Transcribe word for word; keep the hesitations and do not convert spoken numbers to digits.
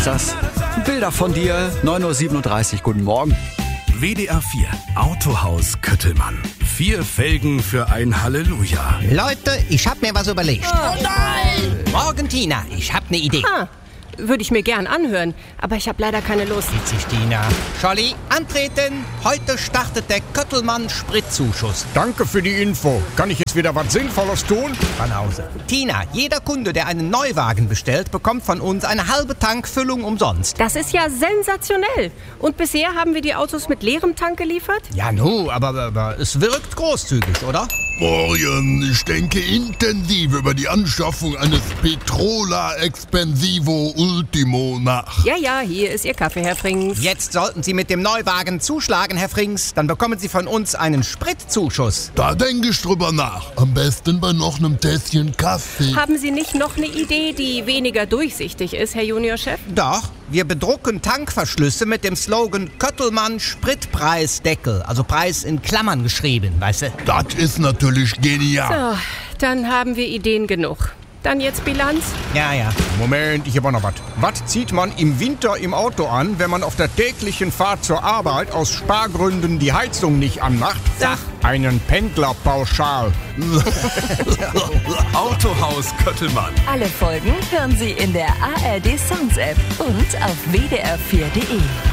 Das Bilder von dir, neun Uhr siebenunddreißig, guten Morgen. W D R vier Autohaus Köttelmann. Vier Felgen für ein Halleluja. Leute, ich hab mir was überlegt. Oh nein! Morgen, Tina, ich hab ne Idee. Ah, würde ich mir gern anhören, aber ich habe leider keine Lust. Witzig, Tina. Scholli, antreten. Heute startet der Köttelmann Spritzuschuss. Danke für die Info. Kann ich jetzt wieder was Sinnvolles tun? Von Hause. Tina, jeder Kunde, der einen Neuwagen bestellt, bekommt von uns eine halbe Tankfüllung umsonst. Das ist ja sensationell. Und bisher haben wir die Autos mit leerem Tank geliefert? Ja, nu, aber, aber es wirkt großzügig, oder? Morgen, ich denke intensiv über die Anschaffung eines Petrola Expensivo Ultimo nach. Ja, ja, hier ist Ihr Kaffee, Herr Frings. Jetzt sollten Sie mit dem Neuwagen zuschlagen, Herr Frings. Dann bekommen Sie von uns einen Spritzuschuss. Da denke ich drüber nach. Am besten bei noch einem Tässchen Kaffee. Haben Sie nicht noch eine Idee, die weniger durchsichtig ist, Herr Juniorchef? Doch, wir bedrucken Tankverschlüsse mit dem Slogan Köttelmann Spritpreisdeckel. Also Preis in Klammern geschrieben, weißt du? Das ist natürlich genial. So, dann haben wir Ideen genug. Dann jetzt Bilanz? Ja, ja. Moment, ich hab auch noch was. Was zieht man im Winter im Auto an, wenn man auf der täglichen Fahrt zur Arbeit aus Spargründen die Heizung nicht anmacht? Sag. Einen Pendlerpauschal. Autohaus Köttelmann. Alle Folgen hören Sie in der A R D Sounds App und auf w d r vier punkt d e.